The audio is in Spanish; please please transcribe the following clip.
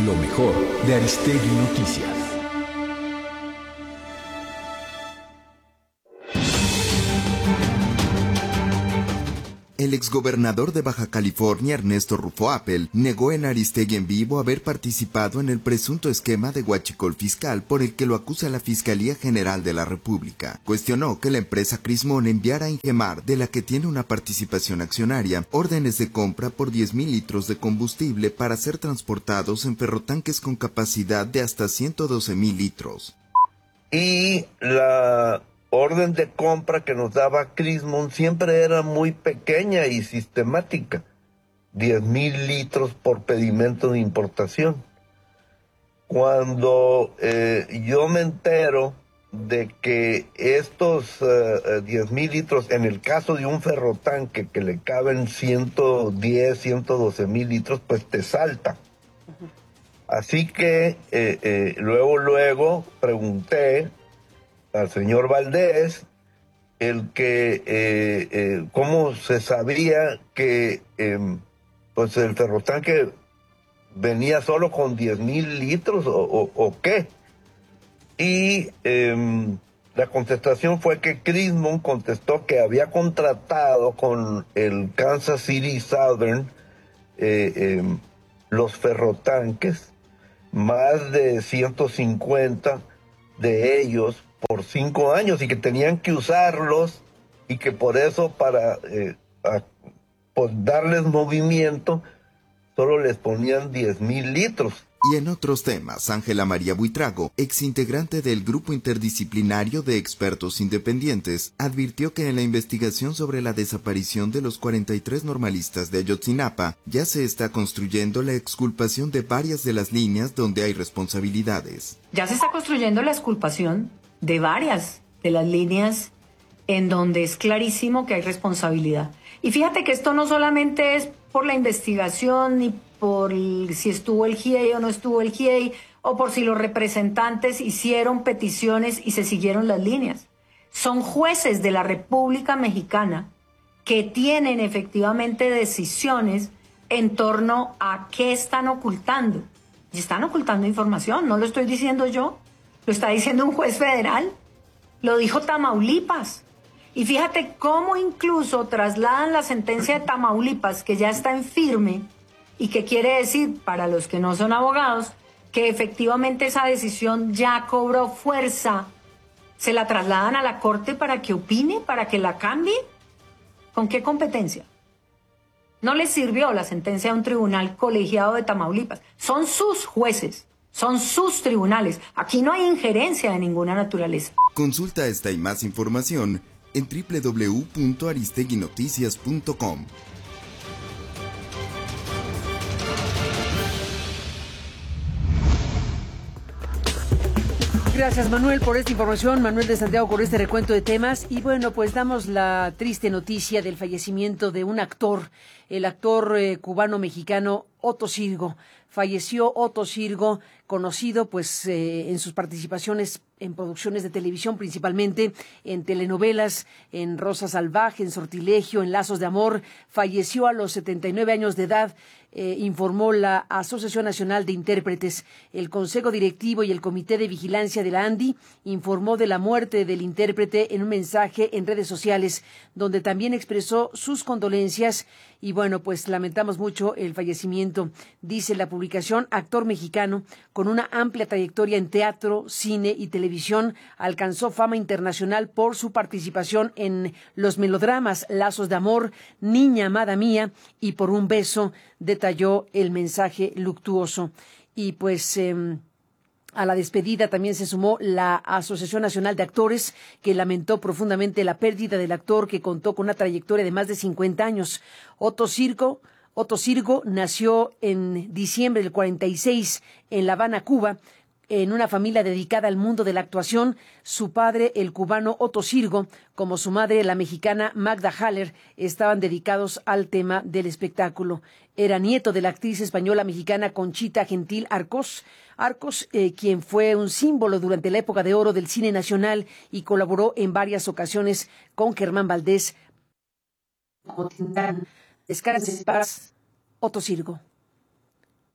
Lo mejor de Aristegui Noticias. El exgobernador de Baja California, Ernesto Rufo Appel, negó en Aristegui en Vivo haber participado en el presunto esquema de huachicol fiscal por el que lo acusa la Fiscalía General de la República. Cuestionó que la empresa Crismón enviara a Ingemar, de la que tiene una participación accionaria, órdenes de compra por 10,000 litros de combustible para ser transportados en ferrotanques con capacidad de hasta 112,000 litros. Y la orden de compra que nos daba Crismón siempre era muy pequeña y sistemática. 10,000 litros por pedimento de importación. Cuando yo me entero de que estos 10,000 litros, en el caso de un ferrotanque que le caben 110, 112,000 litros, pues te salta. Así que luego pregunté al señor Valdés cómo se sabía que pues el ferrotanque venía solo con 10,000 litros o qué. Y la contestación fue que Crismón contestó que había contratado con el Kansas City Southern los ferrotanques, más de 150 de ellos por 5 años, y que tenían que usarlos, y que por eso para pues darles movimiento solo les ponían 10,000 litros. Y en otros temas, Ángela María Buitrago, exintegrante del Grupo Interdisciplinario de Expertos Independientes, advirtió que en la investigación sobre la desaparición de los 43 normalistas de Ayotzinapa ya se está construyendo la exculpación de varias de las líneas donde hay responsabilidades. Ya se está construyendo la exculpación de varias de las líneas en donde es clarísimo que hay responsabilidad. Y fíjate que esto no solamente es por la investigación ni por si estuvo el GIEI o no estuvo el GIEI, o por si los representantes hicieron peticiones y se siguieron las líneas. Son jueces de la República Mexicana que tienen efectivamente decisiones en torno a qué están ocultando. Y están ocultando información, no lo estoy diciendo yo, lo está diciendo un juez federal, lo dijo Tamaulipas. Y fíjate cómo incluso trasladan la sentencia de Tamaulipas, que ya está en firme, y que quiere decir, para los que no son abogados, que efectivamente esa decisión ya cobró fuerza. Se la trasladan a la Corte para que opine, para que la cambie. ¿Con qué competencia? No les sirvió la sentencia de un tribunal colegiado de Tamaulipas. Son sus jueces, son sus tribunales. Aquí no hay injerencia de ninguna naturaleza. Consulta esta y más información en www.aristeguinoticias.com. Gracias, Manuel, por esta información. Manuel de Santiago con este recuento de temas. Y bueno, pues damos la triste noticia del fallecimiento de un actor, el actor cubano-mexicano Otto Sirgo. Falleció Otto Sirgo, conocido pues en sus participaciones en producciones de televisión, principalmente en telenovelas, en Rosa Salvaje, en Sortilegio, en Lazos de Amor. Falleció a los 79 años de edad, informó la Asociación Nacional de Intérpretes. El Consejo Directivo y el Comité de Vigilancia de la ANDI informó de la muerte del intérprete en un mensaje en redes sociales, donde también expresó sus condolencias. Y bueno, pues lamentamos mucho el fallecimiento. Dice la publicación: actor mexicano con una amplia trayectoria en teatro, cine y televisión, alcanzó fama internacional por su participación en los melodramas Lazos de Amor, Niña Amada Mía y Por un Beso, detalló el mensaje luctuoso. Y pues a la despedida también se sumó la Asociación Nacional de Actores, que lamentó profundamente la pérdida del actor que contó con una trayectoria de más de 50 años. Otto Sirgo nació en diciembre del 46 en La Habana, Cuba, en una familia dedicada al mundo de la actuación. Su padre, el cubano Otto Sirgo, como su madre, la mexicana Magda Haller, estaban dedicados al tema del espectáculo. Era nieto de la actriz española mexicana Conchita Gentil Arcos, quien fue un símbolo durante la época de oro del cine nacional y colaboró en varias ocasiones con Germán Valdés. Descanse en paz, Otto Sirgo.